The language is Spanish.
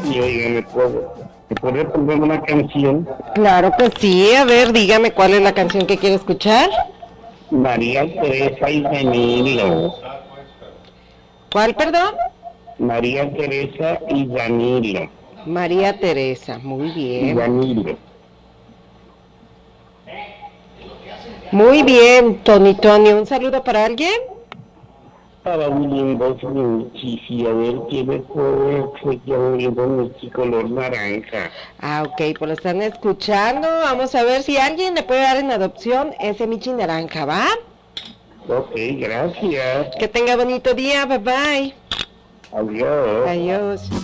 y oiga, ¿me puede poner una canción? Claro que sí, a ver, dígame cuál es la canción que quiere escuchar. María Teresa y Danilo. ¿Cuál, perdón? María Teresa y Danilo. María Teresa, muy Y bien. Danilo. Muy bien, Tony, ¿un saludo para alguien? Para William Bosnichi, y a ver qué me puede hacer yo viendo mi color naranja. Ah, ok, pues lo están escuchando. Vamos a ver si alguien le puede dar en adopción ese Michi naranja, ¿va? Ok, gracias. Que tenga bonito día, bye bye. Adiós. Adiós.